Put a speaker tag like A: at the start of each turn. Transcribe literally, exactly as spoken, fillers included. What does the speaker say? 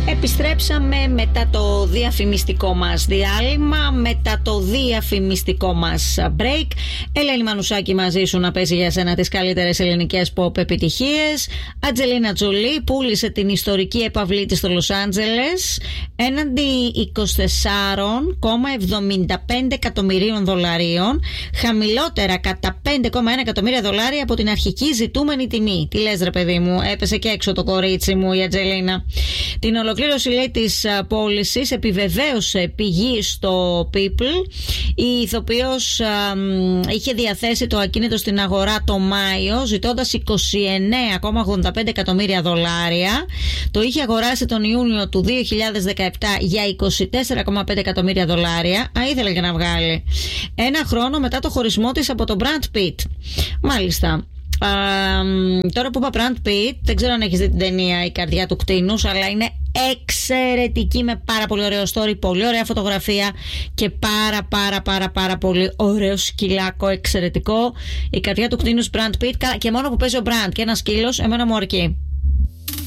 A: Επιστρέψαμε μετά το διαφημιστικό μας διάλειμμα, μετά το διαφημιστικό μας break. Ελένη Μανουσάκη μαζί σου να παίζει για σένα τις καλύτερες ελληνικές pop επιτυχίες. Αντζελίνα Τζολί πούλησε την ιστορική επαυλή της στο Λος Άντζελες έναντι είκοσι τέσσερα κόμμα εβδομήντα πέντε εκατομμυρίων δολαρίων, χαμηλότερα κατά πέντε κόμμα ένα εκατομμύρια δολάρια από την αρχική ζητούμενη τιμή. Τι λες ρε παιδί μου, έπεσε και έξω το κορίτσι μου η Αντζελίνα. Την ολοκλήρωση, λέει, της πώλησης επιβεβαίωσε πηγή στο People. Η ηθοποιός α, είχε διαθέσει το ακίνητο στην αγορά το Μάιο ζητώντας είκοσι εννέα κόμμα ογδόντα πέντε εκατομμύρια δολάρια. Το είχε αγοράσει τον Ιούνιο του δύο χιλιάδες δεκαεπτά για είκοσι τέσσερα κόμμα πέντε εκατομμύρια δολάρια. Α, ήθελε και να βγάλει. Ένα χρόνο μετά το χωρισμό της από τον Brad Pitt. Μάλιστα. Uh, τώρα που είπα Brad Pitt, δεν ξέρω αν έχεις δει την ταινία Η καρδιά του κτήνους, αλλά είναι εξαιρετική, με πάρα πολύ ωραίο story, πολύ ωραία φωτογραφία και πάρα πάρα πάρα πάρα πολύ ωραίο σκυλάκο, εξαιρετικό. Η καρδιά του κτήνους, Brad Pitt, και μόνο που παίζει ο Brad και ένα σκύλος, εμένα μου αρκεί.